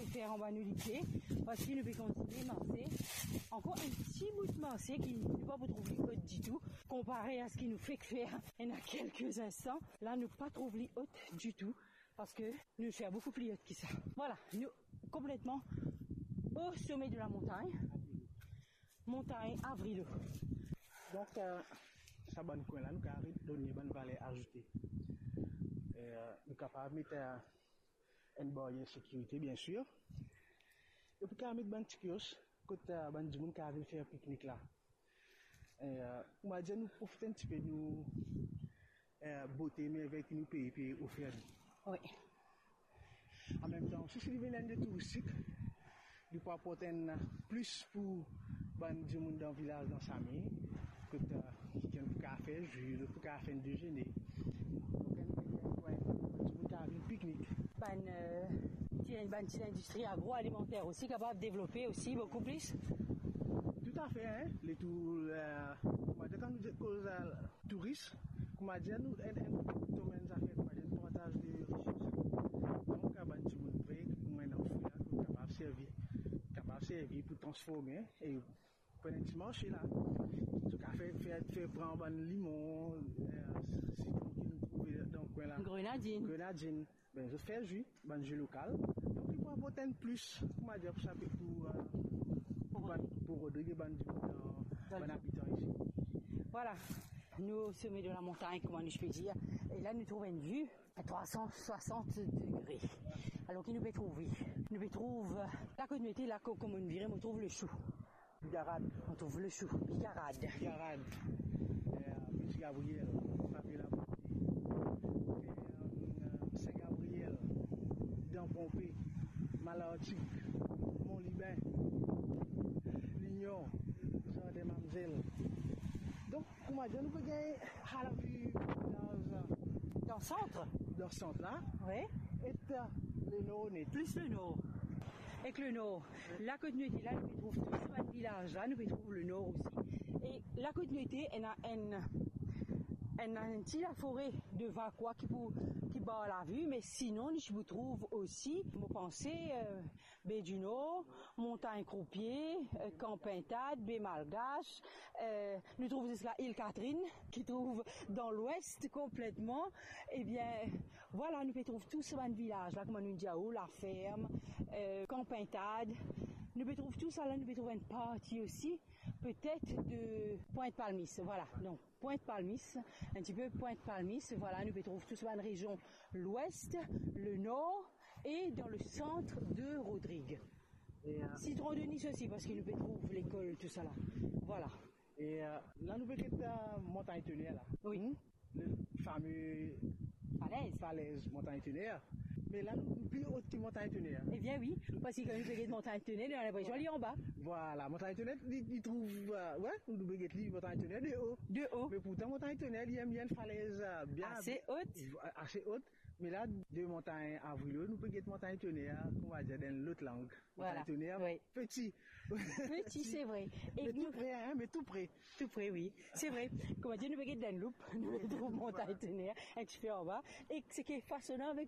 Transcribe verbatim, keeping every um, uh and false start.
faire en bas nous liquer. Voici, nous pouvons continuer à marcher. Encore un petit bout de marché qui n'est pas pour trouver haute du tout. Comparé à ce qui nous fait faire il y a quelques instants. Là, nous pas trouver haute du tout. Parce que nous faisons beaucoup plus haute que ça. Voilà, nous complètement au sommet de la montagne. Montagne Avrilo. Donc, euh, ça bon coin là, nous avons donné une valeur ajoutée. Euh, nous sommes capables de mettre euh, une barrière de sécurité, bien sûr. Et puis, nous avons mis un petit kiosque, côté euh, ben, du monde qui a fait un pique-nique là. Et, euh, on va dire, nous profitons un petit peu de nous euh, beauté, mais avec nous pays, puis offrir. Oui. En même temps, si c'est une de touristique, il peut apporter plus pour ben, du monde dans le village, dans sa famille, que tu as un café, jus, pour café de déjeuner. Un pique-nique. Ben, euh, une petite industrie agroalimentaire aussi capable de développer aussi beaucoup plus. Tout à fait, hein. Les tout, euh, quand nous cause touristes, comme dit, nous, un domaine d'affaires, comme dit, partage de ressources. Donc, ben, tu me prêt, nous, un enfant là, capable de servir, capable de servir pour transformer et pour un petit marché là. Tu as fait, fait, fait prendre un limon, euh, citron qui nous trouve dans le coin là. Grenadine. Grenadine. Ben, je fais jus, ben, jus local. Donc, il faut apporter un plus, comment dire, pour ça, pour, euh, pour, pour Rodrigue, ben, du coup, dans, dans habitant ici. Voilà. Nous, au sommet de la montagne, comment je peux dire. Et là, nous trouvons une vue à trois cent soixante degrés. Alors, qui nous peut trouver? Nous peut trouver la communauté, là, comme on dirait, on trouve le chou. Bigarade. On trouve le chou. Bigarade. Bigarade. Petit Gabriel, Papier la Saint-Gabriel, dans Pompée, Malartic, Mont-Liban, Lignon, Jean des Mamzelles. Donc, comment dire, nous pouvons gagner à la vue dans, dans le centre. Dans le centre là. Oui. Et le nord net. Plus le nord. Avec le nord. Oui. La continuité là, nous pouvons trouver tout ce village là, nous pouvons trouver le nord aussi. Et la continuité, elle a une. Elle a une petite forêt de Vacois qui, qui bat la vue, mais sinon, je vous trouve aussi, vous pensez, euh, Baie du Nord, Montagne Croupier, euh, Camp Pintade, Baie Malgache, euh, nous trouvons la île Catherine, qui trouve dans l'ouest complètement. Eh bien, voilà, nous trouvons tous ce village là, comme nous dit, la ferme, euh, Camp Pintade. Nous trouvons tout ça là, nous trouvons une partie aussi, peut-être de Pointe-Palmis, voilà, donc Pointe-Palmis, un petit peu Pointe-Palmis, voilà, nous trouvons tout ça dans la région l'ouest, le nord et dans le centre de Rodrigue. Et, euh, Citron de Nice aussi, parce qu'il nous trouve l'école, tout ça là, voilà. Et euh, là, nous voyons la montagne Tonnerre là. Oui. Hum? Le fameux falaise. Falaise, montagne Tonnerre. Mais là, nous plus haute que montagne Tonnerre. Eh bien oui, parce que quand nous voyons montagne Tonnerre, on a l'impression d'aller en bas. Voilà, montagne Tonnerre, il trouve, euh, ouais, nous voyons la montagne Tonnerre de haut. De haut. Mais pourtant, montagne Tonnerre, il y a bien une falaise bien assez haute. Assez haute. Mais là, deux montagnes Avrilo, nous pouvons get montagne Tonnerre, on va dire dans l'autre langue. Voilà. Montagne Tonnerre, oui. Petit. Petit, c'est vrai. Et mais nous... tout près, hein, mais tout près. Tout près, oui. C'est vrai. Comment dire, nous pouvons get dans loupe, nous pouvons montagne Tonnerre, un petit peu en bas. Et ce qui est façonnant avec